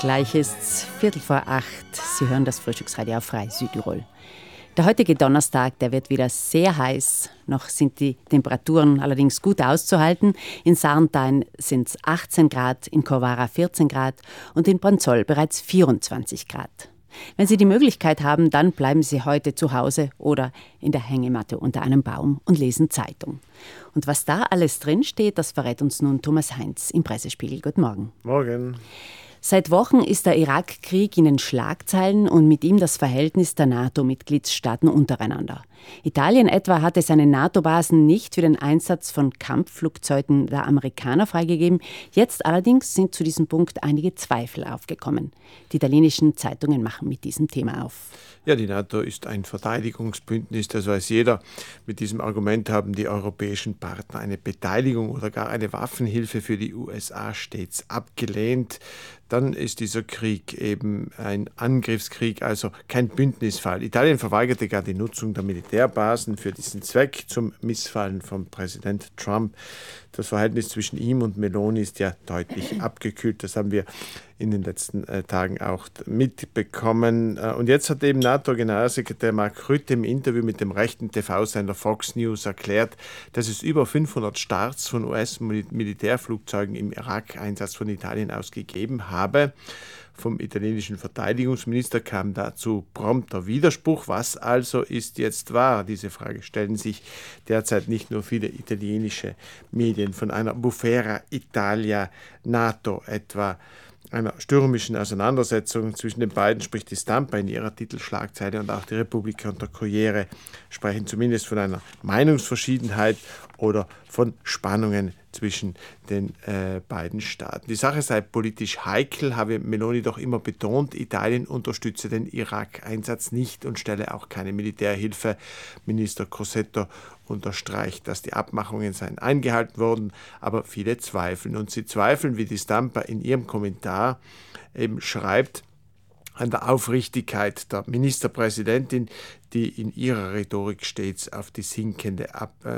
Gleich ist's 7:15. Sie hören das Frühstücksradio auf Frei Südtirol. Der heutige Donnerstag, der wird wieder sehr heiß. Noch sind die Temperaturen allerdings gut auszuhalten. In Sarntein sind es 18 Grad, in Corvara 14 Grad und in Branzoll bereits 24 Grad. Wenn Sie die Möglichkeit haben, dann bleiben Sie heute zu Hause oder in der Hängematte unter einem Baum und lesen Zeitung. Und was da alles drinsteht, das verrät uns nun Thomas Heinz im Pressespiegel. Guten Morgen. Morgen. Seit Wochen ist der Irakkrieg in den Schlagzeilen und mit ihm das Verhältnis der NATO-Mitgliedstaaten untereinander. Italien etwa hatte seine NATO-Basen nicht für den Einsatz von Kampfflugzeugen der Amerikaner freigegeben. Jetzt allerdings sind zu diesem Punkt einige Zweifel aufgekommen. Die italienischen Zeitungen machen mit diesem Thema auf. Ja, die NATO ist ein Verteidigungsbündnis, das weiß jeder. Mit diesem Argument haben die europäischen Partner eine Beteiligung oder gar eine Waffenhilfe für die USA stets abgelehnt. Dann ist dieser Krieg eben ein Angriffskrieg, also kein Bündnisfall. Italien verweigerte gar die Nutzung der Militärbasen für diesen Zweck zum Missfallen von Präsident Trump. Das Verhältnis zwischen ihm und Meloni ist ja deutlich abgekühlt. Das haben wir in den letzten Tagen auch mitbekommen. Und jetzt hat eben NATO-Generalsekretär Mark Rutte im Interview mit dem rechten TV-Sender Fox News erklärt, dass es über 500 Starts von US-Militärflugzeugen im Irak-Einsatz von Italien aus gegeben habe. Vom italienischen Verteidigungsminister kam dazu prompter Widerspruch. Was also ist jetzt wahr? Diese Frage stellen sich derzeit nicht nur viele italienische Medien. Von einer Bufera Italia NATO etwa, einer stürmischen Auseinandersetzung zwischen den beiden spricht die Stampa in ihrer Titelschlagzeile und auch die Repubblica und der Corriere sprechen zumindest von einer Meinungsverschiedenheit oder von Spannungen zwischen den beiden Staaten. Die Sache sei politisch heikel, habe Meloni doch immer betont. Italien unterstütze den Irak-Einsatz nicht und stelle auch keine Militärhilfe. Minister Crosetto unterstreicht, dass die Abmachungen seien eingehalten worden, aber viele zweifeln. Und sie zweifeln, wie die Stampa in ihrem Kommentar eben schreibt, an der Aufrichtigkeit der Ministerpräsidentin, die in ihrer Rhetorik stets auf die sinkende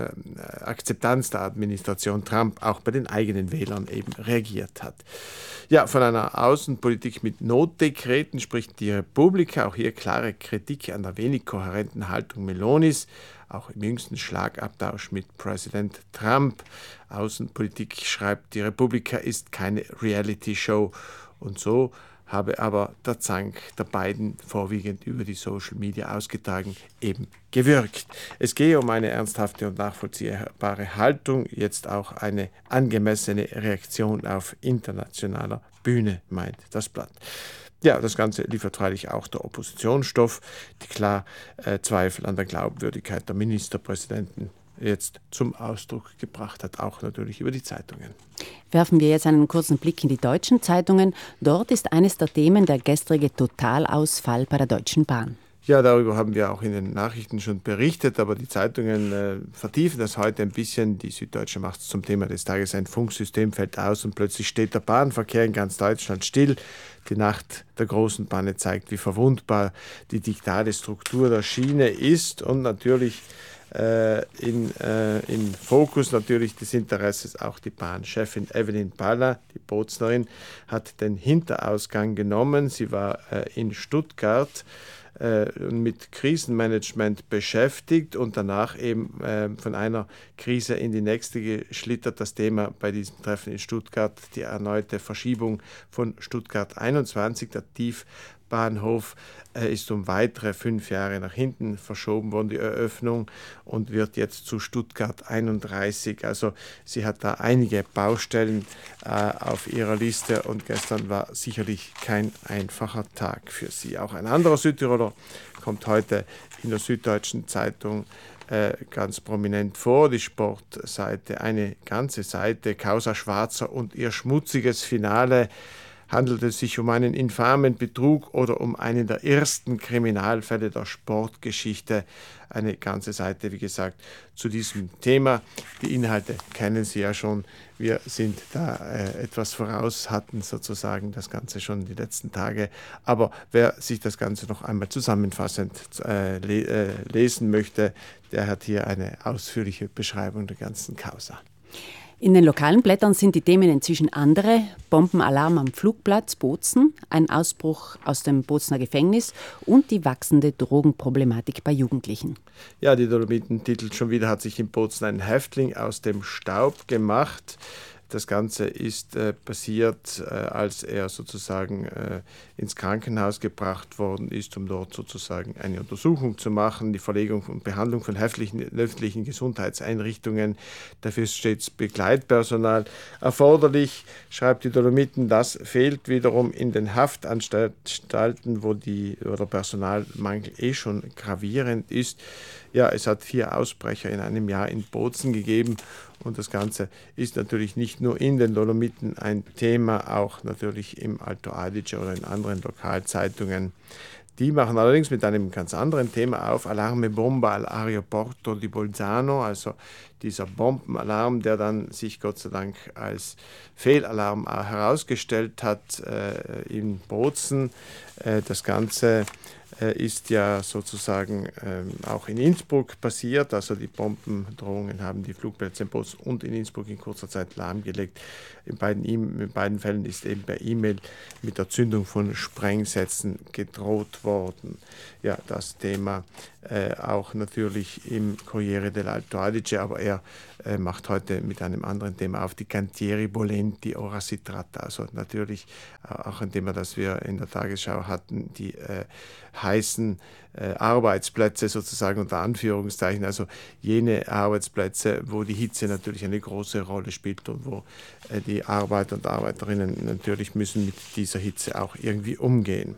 Akzeptanz der Administration Trump auch bei den eigenen Wählern eben reagiert hat. Ja, von einer Außenpolitik mit Notdekreten spricht die Repubblica, auch hier klare Kritik an der wenig kohärenten Haltung Melonis, auch im jüngsten Schlagabtausch mit Präsident Trump. Außenpolitik, schreibt die Repubblica, ist keine Reality-Show und so habe aber der Zank der beiden vorwiegend über die Social Media ausgetragen eben gewirkt. Es gehe um eine ernsthafte und nachvollziehbare Haltung, jetzt auch eine angemessene Reaktion auf internationaler Bühne, meint das Blatt. Ja, das Ganze liefert freilich auch der Opposition Stoff, die klar Zweifel an der Glaubwürdigkeit der Ministerpräsidenten jetzt zum Ausdruck gebracht hat, auch natürlich über die Zeitungen. Werfen wir jetzt einen kurzen Blick in die deutschen Zeitungen. Dort ist eines der Themen der gestrige Totalausfall bei der Deutschen Bahn. Ja, darüber haben wir auch in den Nachrichten schon berichtet, aber die Zeitungen vertiefen das heute ein bisschen. Die Süddeutsche macht es zum Thema des Tages, ein Funksystem fällt aus und plötzlich steht der Bahnverkehr in ganz Deutschland still. Die Nacht der großen Panne zeigt, wie verwundbar die diktale Struktur der Schiene ist und natürlich in Fokus natürlich des Interesses auch die Bahnchefin Evelyn Baller, die Boznerin, hat den Hinterausgang genommen. Sie war in Stuttgart mit Krisenmanagement beschäftigt und danach eben von einer Krise in die nächste geschlittert. Das Thema bei diesem Treffen in Stuttgart, die erneute Verschiebung von Stuttgart 21, der Tiefbahnhof ist um weitere 5 Jahre nach hinten verschoben worden, die Eröffnung, und wird jetzt zu Stuttgart 31. Also sie hat da einige Baustellen auf ihrer Liste und gestern war sicherlich kein einfacher Tag für sie. Auch ein anderer Südtiroler kommt heute in der Süddeutschen Zeitung ganz prominent vor, die Sportseite, eine ganze Seite, Causa Schwarzer und ihr schmutziges Finale. Handelt es sich um einen infamen Betrug oder um einen der ersten Kriminalfälle der Sportgeschichte? Eine ganze Seite, wie gesagt, zu diesem Thema. Die Inhalte kennen Sie ja schon. Wir sind da etwas voraus, hatten sozusagen das Ganze schon die letzten Tage. Aber wer sich das Ganze noch einmal zusammenfassend lesen möchte, der hat hier eine ausführliche Beschreibung der ganzen Causa. In den lokalen Blättern sind die Themen inzwischen andere. Bombenalarm am Flugplatz Bozen, ein Ausbruch aus dem Bozener Gefängnis und die wachsende Drogenproblematik bei Jugendlichen. Ja, die Dolomiten titelt schon wieder, hat sich in Bozen ein Häftling aus dem Staub gemacht. Das Ganze ist passiert, als er sozusagen ins Krankenhaus gebracht worden ist, um dort sozusagen eine Untersuchung zu machen, die Verlegung und Behandlung von öffentlichen Gesundheitseinrichtungen. Dafür ist stets Begleitpersonal erforderlich, schreibt die Dolomiten. Das fehlt wiederum in den Haftanstalten, wo der Personalmangel schon gravierend ist. Ja, es hat 4 Ausbrecher in einem Jahr in Bozen gegeben. Und das Ganze ist natürlich nicht nur in den Dolomiten ein Thema, auch natürlich im Alto Adige oder in anderen Lokalzeitungen. Die machen allerdings mit einem ganz anderen Thema auf, Allarme Bomba all'Aeroporto di Bolzano, also dieser Bombenalarm, der dann sich Gott sei Dank als Fehlalarm herausgestellt hat in Bozen. Das Ganze ist ja sozusagen auch in Innsbruck passiert. Also die Bombendrohungen haben die Flugplätze in Bozen und in Innsbruck in kurzer Zeit lahmgelegt. In beiden Fällen ist eben per E-Mail mit der Zündung von Sprengsätzen gedroht worden. Ja, das Thema auch natürlich im Corriere dell'Alto Adige, aber er macht heute mit einem anderen Thema auf, die Cantieri Bollenti, ora si tratta. Also natürlich auch ein Thema, das wir in der Tagesschau hatten, die heißen Arbeitsplätze sozusagen unter Anführungszeichen, also jene Arbeitsplätze, wo die Hitze natürlich eine große Rolle spielt und wo die Arbeiter und Arbeiterinnen natürlich müssen mit dieser Hitze auch irgendwie umgehen.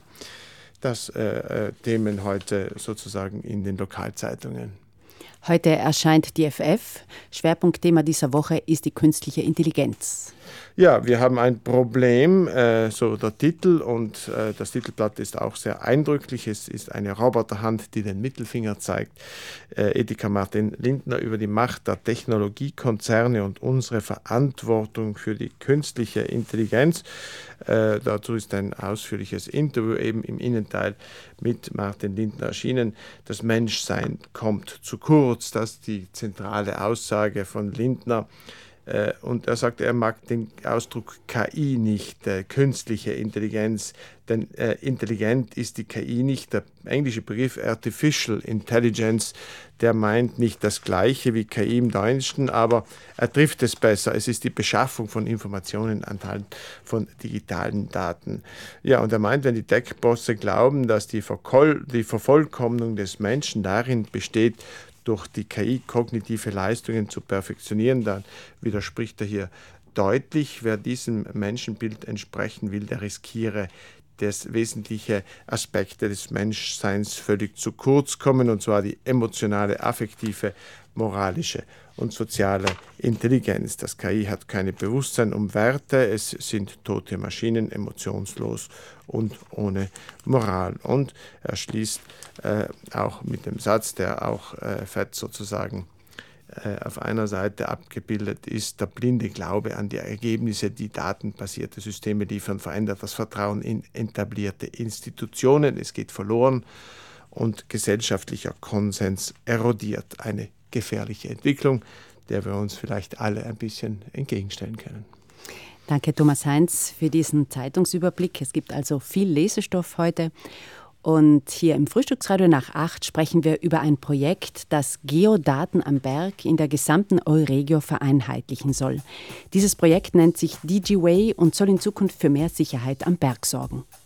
Das Themen heute sozusagen in den Lokalzeitungen. Heute erscheint die FF. Schwerpunktthema dieser Woche ist die künstliche Intelligenz. Ja, wir haben ein Problem, so der Titel, und das Titelblatt ist auch sehr eindrücklich. Es ist eine Roboterhand, die den Mittelfinger zeigt. Ethika Martin Lindner über die Macht der Technologiekonzerne und unsere Verantwortung für die künstliche Intelligenz. Dazu ist ein ausführliches Interview eben im Innenteil mit Martin Lindner erschienen. Das Menschsein kommt zu kurz, das ist die zentrale Aussage von Lindner. Und er sagt, er mag den Ausdruck KI nicht, künstliche Intelligenz, denn intelligent ist die KI nicht. Der englische Begriff Artificial Intelligence, der meint nicht das Gleiche wie KI im Deutschen, aber er trifft es besser. Es ist die Beschaffung von Informationen anhand von digitalen Daten. Ja, und er meint, wenn die Tech-Bosse glauben, dass die Vervollkommnung des Menschen darin besteht, durch die KI kognitive Leistungen zu perfektionieren, dann widerspricht er hier deutlich. Wer diesem Menschenbild entsprechen will, der riskiere, dass wesentliche Aspekte des Menschseins völlig zu kurz kommen, und zwar die emotionale, affektive, moralische und soziale Intelligenz. Das KI hat kein Bewusstsein um Werte, es sind tote Maschinen, emotionslos und ohne Moral. Und er schließt auch mit dem Satz, der auch fett sozusagen auf einer Seite abgebildet ist: Der blinde Glaube an die Ergebnisse, die datenbasierte Systeme liefern, verändert das Vertrauen in etablierte Institutionen. Es geht verloren und gesellschaftlicher Konsens erodiert. Eine gefährliche Entwicklung, der wir uns vielleicht alle ein bisschen entgegenstellen können. Danke, Thomas Heinz, für diesen Zeitungsüberblick. Es gibt also viel Lesestoff heute. Und hier im Frühstücksradio nach 8 sprechen wir über ein Projekt, das Geodaten am Berg in der gesamten Euregio vereinheitlichen soll. Dieses Projekt nennt sich DigiWay und soll in Zukunft für mehr Sicherheit am Berg sorgen.